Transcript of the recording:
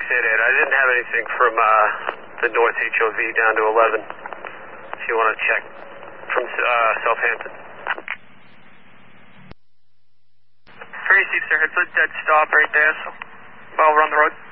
State 8. I didn't have anything from the North HOV down to 11. If you want to check from Southampton. Pretty steep, sir. It's a dead stop right there, so while we're on the road.